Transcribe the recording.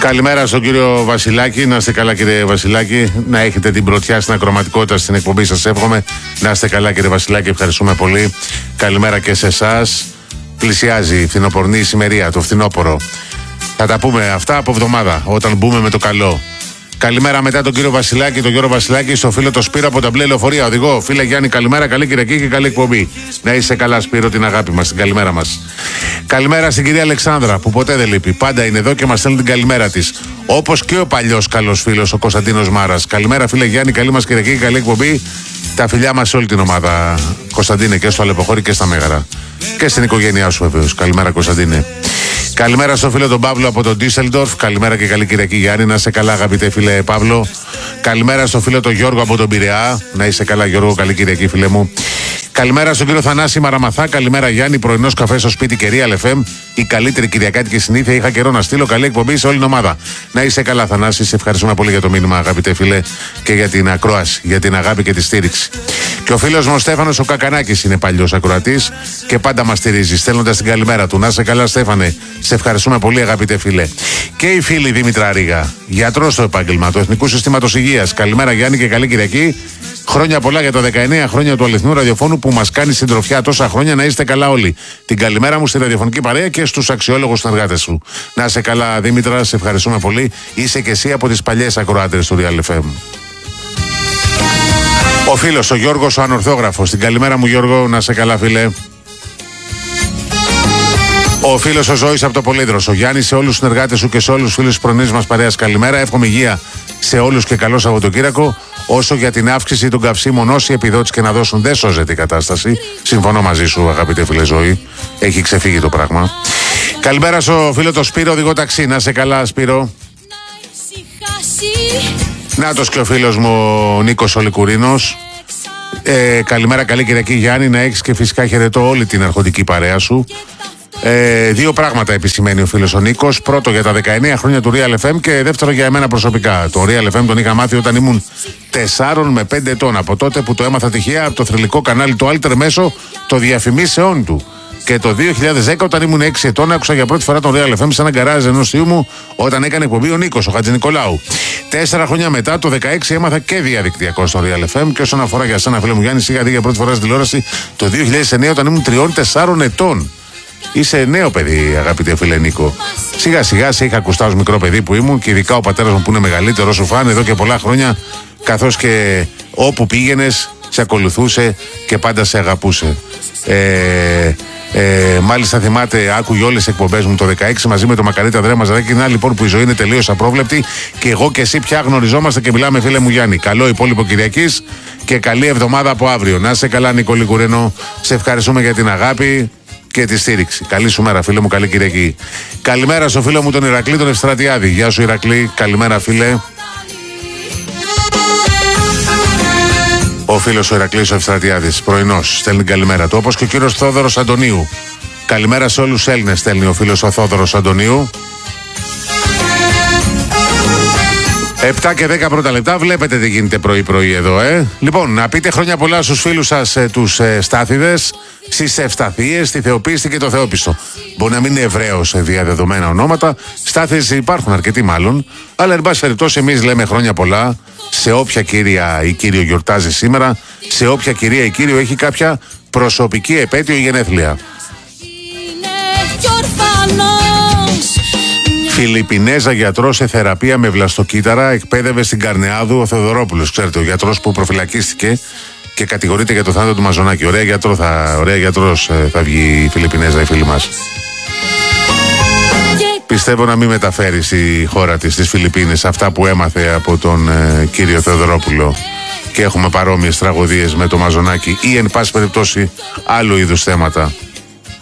Καλημέρα στον κύριο Βασιλάκη. Να είστε καλά, κύριε Βασιλάκη. Να έχετε την πρωτιά στην ακροματικότητα στην εκπομπή σας, εύχομαι. Να είστε καλά, κύριε Βασιλάκη. Ευχαριστούμε πολύ. Καλημέρα και σε εσάς. Πλησιάζει η φθινοπορνή ησημερία, το φθινόπωρο. Θα τα πούμε αυτά από εβδομάδα, όταν μπούμε με το καλό. Καλημέρα μετά τον κύριο Βασιλάκη, τον Γιώργο Βασιλάκη, στο φίλο το Σπύρο από τα μπλε λεωφορεία. Οδηγό, φίλε Γιάννη, καλημέρα, καλή Κυριακή και καλή εκπομπή. Να είσαι καλά, Σπύρο, την αγάπη μας, την καλημέρα μας. Καλημέρα στην κυρία Αλεξάνδρα, που ποτέ δεν λείπει. Πάντα είναι εδώ και μας στέλνει την καλημέρα της. Όπως και ο παλιός καλός φίλος, ο Κωνσταντίνος Μάρας. Καλημέρα, φίλε Γιάννη, καλή μας Κυριακή και καλή εκπομπή. Τα φιλιά μας σε όλη την ομάδα, Κωνσταντίνε, και στο Αλεποχώρη και στα Μέγαρα. Και στην οικογένειά σου, βεβαίως. Καλημέρα, Κωνσταντίνε. Καλημέρα στο φίλο τον Παύλο από τον Ντίσσελντορφ. Καλημέρα και καλή Κυριακή, Γιάννη. Να είσαι καλά, αγαπητέ φίλε Παύλο. Καλημέρα στο φίλο τον Γιώργο από τον Πειραιά. Να είσαι καλά, Γιώργο. Καλή Κυριακή, φίλε μου. Καλημέρα στον κύριο Θανάση Μαραμαθά. Καλημέρα, Γιάννη. Πρωινός καφέ στο σπίτι και Real FM. Η καλύτερη κυριακάτικη συνήθεια. Είχα καιρό να στείλω. Καλή εκπομπή σε όλη την ομάδα. Να είσαι καλά, Θανάση. Σε ευχαριστούμε πολύ για το μήνυμα, αγαπητέ φίλε, και για την ακρόαση, για την αγάπη και τη στήριξη. Και ο φίλος μου ο Στέφανος ο Κακανάκης είναι παλιός ακροατής και πάντα μας στηρίζει, στέλνοντας την καλημέρα του. Να είσαι καλά, Στέφανε. Σε ευχαριστούμε πολύ, αγαπητέ φίλε. Και η φίλη Δήμητρα Ρίγα, γιατρός στο επάγγελμα του Εθνικού Συστήματος Υγείας. Καλημέρα, Γιάννη, και καλή Κυριακή. Χρόνια πολλά για τα 19 χρόνια του αληθινού ραδιοφώνου που μας κάνει συντροφιά τόσα χρόνια. Να είστε καλά όλοι. Την καλημέρα μου στη ραδιοφωνική παρέα και στους αξιόλογους συνεργάτες σου. Να είσαι καλά, Δήμητρα, σε ευχαριστούμε πολύ. Είσαι και εσύ από τις παλιές ακροάτερες του Real FM. Ο φίλος ο Γιώργος ο Ανορθόγραφος. Την καλημέρα μου, Γιώργο, να είσαι καλά, φίλε. Ο φίλος ο Ζώης από το Πολύδρος. Ο Γιάννης, σε όλους τους συνεργάτες σου και σε όλους τους φίλους της πρωινής μας παρέας, καλημέρα. Εύχομαι υγεία σε όλους και καλό Σαββατοκύριακο. Όσο για την αύξηση των καυσίμων, όσοι επιδότηση και να δώσουν, δεν σώζεται η κατάσταση. Συμφωνώ μαζί σου, αγαπητέ φίλε Ζωή. Έχει ξεφύγει το πράγμα. Καλημέρα στο φίλο το Σπύρο, οδηγό ταξί. Να είσαι καλά, Σπύρο. Νάτος και ο φίλος μου ο Νίκος ο Λικουρίνος. Καλημέρα, καλή Κυριακή, Γιάννη. Να έχεις και φυσικά χαιρετώ όλη την αρχοντική παρέα σου. Δύο πράγματα επισημαίνει ο φίλος ο Νίκος. Πρώτο, για τα 19 χρόνια του Real FM, και δεύτερο, για εμένα προσωπικά. Το Real FM τον είχα μάθει όταν ήμουν 4 με 5 ετών. Από τότε που το έμαθα τυχαία από το θρυλικό κανάλι του Alter μέσω των διαφημίσεών του. Και το 2010, όταν ήμουν 6 ετών, άκουσα για πρώτη φορά τον Real FM σε ένα γκαράζ ενός θείου μου, όταν έκανε εκπομπή ο Νίκος, ο Χατζηνικολάου. 4 χρόνια μετά, το 16, έμαθα και διαδικτυακό στο Real FM. Και όσον αφορά για σένα, φίλε μου Γιάννη, είχα δει για πρώτη φορά στην τηλεόραση το 2009, όταν ήμουν 3-4 ετών. Είσαι νέο παιδί, αγαπητέ φίλε Νίκο. Σιγά σιγά σε είχα ακουστά ως μικρό παιδί που ήμουν, και ειδικά ο πατέρας μου που είναι μεγαλύτερος σου φαν εδώ και πολλά χρόνια, καθώς και όπου πήγαινες σε ακολουθούσε και πάντα σε αγαπούσε. Μάλιστα θυμάται, άκουγε όλες τις εκπομπές μου το 16 μαζί με το Μακαρίτα Ανδρέα Μαζαράκη. Να λοιπόν που η ζωή είναι τελείως απρόβλεπτη και εγώ και εσύ πια γνωριζόμαστε και μιλάμε, φίλε μου Γιάννη. Καλό υπόλοιπο Κυριακής και καλή εβδομάδα από αύριο. Να είσαι καλά, Νίκο Λικουρίνο. Σε ευχαριστούμε για την αγάπη και τη στήριξη. Καλή σου μέρα, φίλε μου, καλή Κυριακή. Καλημέρα στο φίλο μου τον Ηρακλή τον Ευστρατιάδη. Γεια σου, Ηρακλή, καλημέρα, φίλε. Ο φίλος ο Ηρακλής ο Ευστρατιάδης, πρωινός, στέλνει καλημέρα του. Όπως και ο κύριος Θόδωρος Αντωνίου. Καλημέρα σε όλους τους Έλληνες, στέλνει ο φίλος ο Θόδωρος Αντωνίου. 7 και 10 πρώτα λεπτά, βλέπετε τι γίνεται πρωί-πρωί εδώ, Λοιπόν, να πείτε χρόνια πολλά στους φίλους σας, τους Στάθηδες, στις Ευσταθίες, τη Θεοπίστη και το Θεόπιστο. Μπορεί να μην είναι Εβραίος διαδεδομένα ονόματα, Στάθηδες υπάρχουν αρκετοί μάλλον, αλλά εν πάση περιπτώσει εμείς λέμε χρόνια πολλά σε όποια κυρία ή κύριο γιορτάζει σήμερα, σε όποια κυρία ή κύριο έχει κάποια προσωπική επέτειο ή γενέθλια. Φιλιππινέζα γιατρός σε θεραπεία με βλαστοκύτταρα εκπαίδευε στην Καρνεάδου ο Θεοδωρόπουλος. Ξέρετε, ο γιατρός που προφυλακίστηκε και κατηγορείται για το θάνατο του Μαζονάκη. Ωραία γιατρός θα βγει η Φιλιππινέζα, η φίλη μας. Πιστεύω να μην μεταφέρει στη χώρα της, στις Φιλιππίνες, αυτά που έμαθε από τον κύριο Θεοδωρόπουλο. Και έχουμε παρόμοιες τραγωδίες με το Μαζονάκη ή εν πάση περιπτώσει άλλου είδους θέματα.